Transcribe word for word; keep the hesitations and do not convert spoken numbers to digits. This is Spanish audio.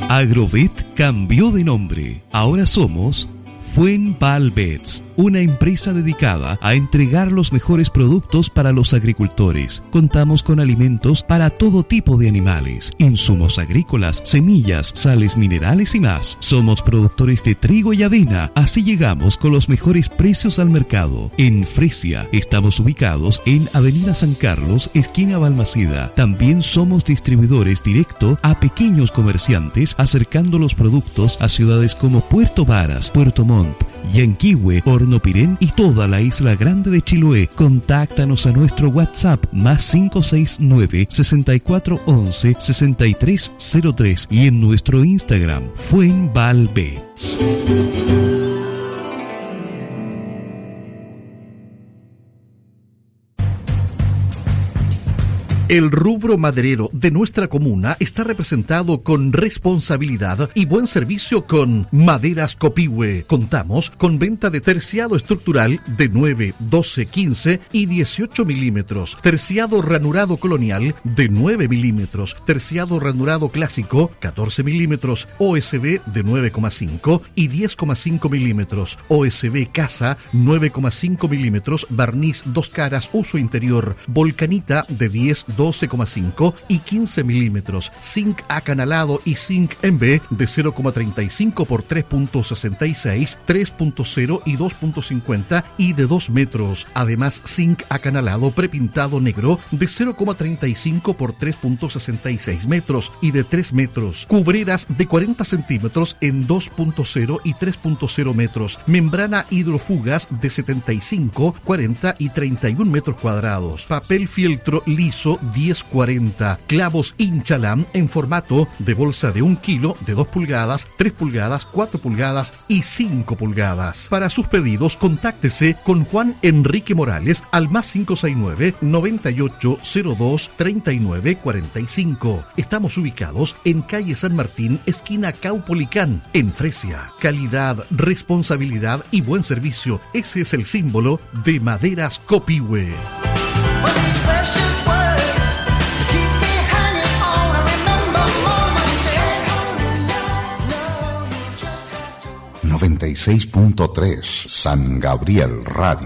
Agrovet cambió de nombre. Ahora somos Fuenvalbets, una empresa dedicada a entregar los mejores productos para los agricultores. Contamos con alimentos para todo tipo de animales, insumos agrícolas, semillas, sales minerales y más. Somos productores de trigo y avena, así llegamos con los mejores precios al mercado. En Fresia estamos ubicados en Avenida San Carlos, esquina Balmaceda. También somos distribuidores directo a pequeños comerciantes, acercando los productos a ciudades como Puerto Varas, Puerto Montt, Yanquihue, Hornopirén y toda la isla grande de Chiloé. Contáctanos a nuestro WhatsApp más cinco seis nueve, sesenta y cuatro once, sesenta y tres cero tres y en nuestro Instagram Fuenvalbets. El rubro maderero de nuestra comuna está representado con responsabilidad y buen servicio con Maderas Copihue. Contamos con venta de terciado estructural de nueve, doce, quince y dieciocho milímetros, terciado ranurado colonial de nueve milímetros, terciado ranurado clásico catorce milímetros, O S B de nueve coma cinco y diez coma cinco milímetros, O S B casa nueve coma cinco milímetros, barniz dos caras uso interior, volcanita de diez, doce coma cinco y quince milímetros, zinc acanalado y zinc en B de cero coma treinta y cinco por tres punto sesenta y seis, tres punto cero y dos punto cincuenta y de dos metros. Además, zinc acanalado prepintado negro de cero coma treinta y cinco por tres punto sesenta y seis metros y de tres metros. Cubreras de cuarenta centímetros en dos punto cero y tres punto cero metros. Membrana hidrofugas de setenta y cinco, cuarenta y treinta y uno metros cuadrados. Papel fieltro liso diez cuarenta, clavos Inchalam en formato de bolsa de un kilo, de dos pulgadas, tres pulgadas, cuatro pulgadas y cinco pulgadas. Para sus pedidos, contáctese con Juan Enrique Morales al más cinco seis nueve, noventa y ocho cero dos, treinta y nueve cuarenta y cinco. Estamos ubicados en calle San Martín, esquina Caupolicán, en Fresia. Calidad, responsabilidad y buen servicio. Ese es el símbolo de Maderas Copihue. noventa y seis punto tres San Gabriel Radio.